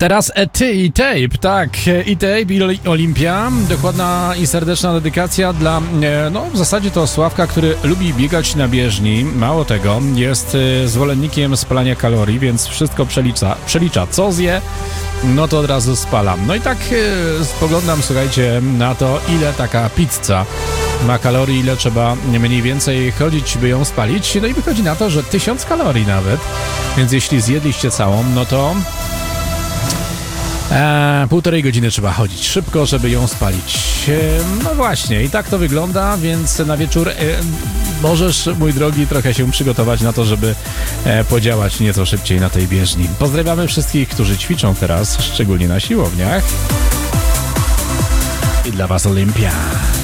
Teraz E-Tape, tak, E-Tape i Olimpia, dokładna i serdeczna dedykacja dla, w zasadzie to Sławka, który lubi biegać na bieżni, mało tego, jest zwolennikiem spalania kalorii, więc wszystko przelicza, co zje, no to od razu spalam. No i tak spoglądam, słuchajcie, na to, ile taka pizza ma kalorii, ile trzeba mniej więcej chodzić, by ją spalić, no i wychodzi na to, że 1000 kalorii nawet, więc jeśli zjedliście całą, no to 1,5 godziny trzeba chodzić szybko, żeby ją spalić. No właśnie, i tak to wygląda, więc na wieczór możesz, mój drogi, trochę się przygotować na to, żeby podziałać nieco szybciej na tej bieżni. Pozdrawiamy wszystkich, którzy ćwiczą teraz, szczególnie na siłowniach. I dla Was Olimpia.